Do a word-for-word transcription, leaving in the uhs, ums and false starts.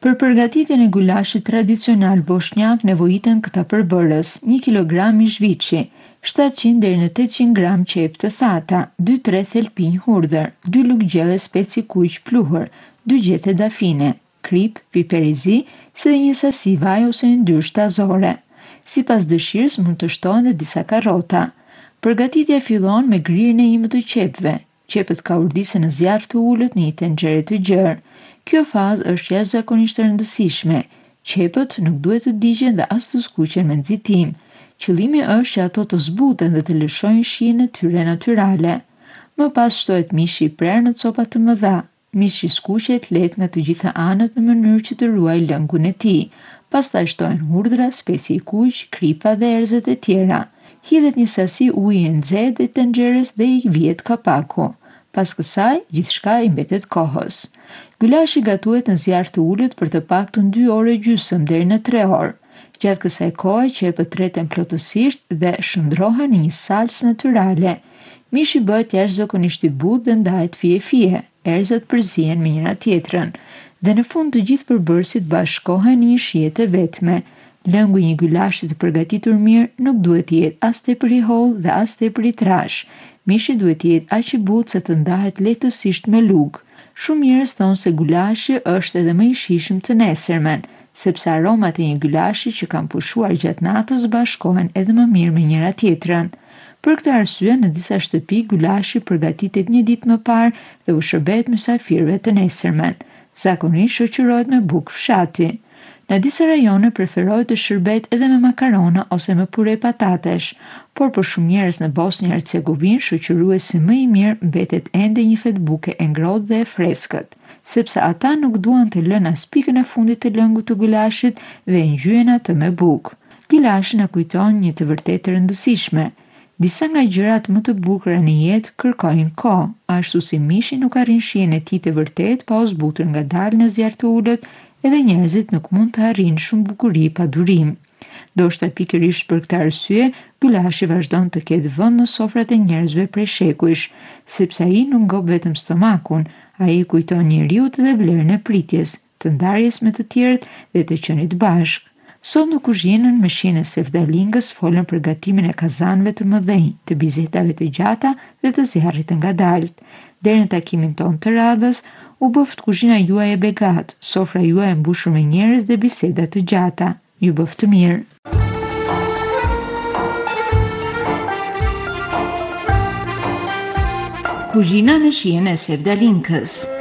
Për përgatitjen e gulashit tradicional bosnjak nevojiten këta përbërës: një kilogram mish viçi, shtatëqind deri në tetëqind gram qepë të thata, dy tre thelpinj hudhër, dy lugë gjelle speci kuq pluhur, dy gjete dafine, krip, piper i zi, si dhe një sasi vaj ose yndyrë shtazore. Sipas dëshirës mund të shtohen dhe disa karrota. Përgatitja fillon me grirjen e imët të qepëve. Qepët kaurdisen në zjarr të ulët në një tenxhere të gjerë. Kjo fazë është jashtëzakonisht e rëndësishme. Qepët nuk duhet të digjen dhe as të skuqen me nxitim. Qëllimi është që ato të zbuten dhe të lëshojnë shijen e tyre natyrale. Më pas shtohet mishi i prerë në copa të mëdha. Mishi skuqet lehtë nga të gjitha anët në mënyrë që të ruajë lëngun e tij. Pastaj shtohen hudhra, speci i kuq, kripa dhe erëzet e tjera. Hidhet një sasi uji i nxehtë i tenxherës dhe i vihet kapaku. Pas kësaj, gjithçka i mbetet kohës. Gylashi gatuhet në zjarr të ulët për të paktën dy orë e gjysmë deri në tre orë. Gjatë kësaj kohe qepët treten plotësisht dhe shndrohen në një salsë natyrale. Mishi bëhet jashtëzakonisht i butë dhe ndahet fije fije. Erëzat përzihen me njëra tjetrën dhe në fund të gjithë përbërësit bashkohen në një shije të vetme. Lëngu i një gylashi të përgatitur mirë nuk duhet të jetë as tepër i hollë dhe as tepër i trash. Mishi duhet të jetë aq i butë sa të ndahet lehtësisht me lugë. Shumë njerëz thonë se gylashi është edhe më i shijshëm të nesërmen, sepse aromat e një gylashi që kanë pushuar gjatë natës bashkohen edhe më mirë me njëra tjetrën. Për këtë arsye, në disa shtëpi gylashi përgatitet një ditë më parë dhe u shërbehet mysafirëve të nesërmen. Zakonisht shoqërohet me bukë fshati. Në disa rajone preferohet të shërbehet edhe me makarona ose me pure patatesh, por për shumë njerëz në Bosnjë e Hercegovinë shoqëruesi më i mirë mbetet ende një fet buke e ngrohtë dhe e freskët, sepse ata nuk duan të lënë as pikën e fundit të lëngut të gylashit dhe e ngjyen atë me bukë. Gylashi na kujton një të vërtetë rëndësishme. Disa nga gjërat më të bukura në jetë kërkojnë kohë, ashtu si mishi nuk arrin shijen e tij të vërtetë pa u zbutur ngadalë në zjarr të ulët, edhe njerëzit nuk mund të arrijnë shumë bukuri pa durim. Ndoshta pikërisht për këtë arsye, gylashi vazhdon të ketë vend në sofrat e njerëzve prej shekujsh, sepse ai nuk ngop vetëm stomakun, ai kujton njeriut dhe vlerën e pritjes, të ndarjes me të tjerët dhe të qenit bashkë. Sot në kuzhinën me shijen e sevdalingës folën për gatimin e kazanëve të mëdhenj, të bizetave të gjata dhe të zjarrit të ngadalt. Deri në takimin ton të radhës, u bëft kuzhina juaj e begat, sofra juaj e mbushur me njerëz dhe biseda të gjata. Ju bëft të mirë. Kuzhina me shijen e sevdalinkës.